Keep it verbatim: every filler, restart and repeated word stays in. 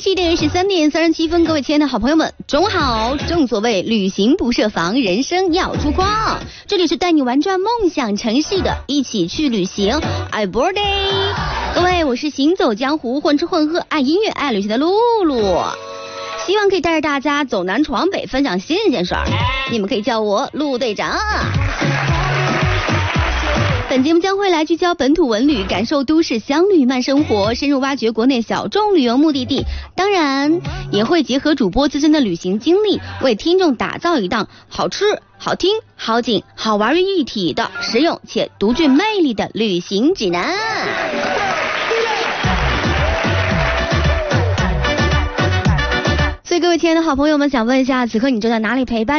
七点十三点三十七分，各位亲爱的好朋友们，中午好！正所谓旅行不设防，人生要出框。这里是带你玩转梦想城市的，一起去旅行 ，I birthday！ 各位，我是行走江湖、混吃混喝、爱音乐、爱旅行的露露。希望可以带着大家走南闯北，分享新鲜事儿。你们可以叫我陆队长。本节目将会来聚焦本土文旅，感受都市乡旅慢生活，深入挖掘国内小众旅游目的地。当然，也会结合主播自身的旅行经历，为听众打造一档好吃、好听、好景、好玩于一体的实用且独具魅力的旅行指南。所以各位亲爱的好朋友们，想问一下，此刻你正在哪里陪伴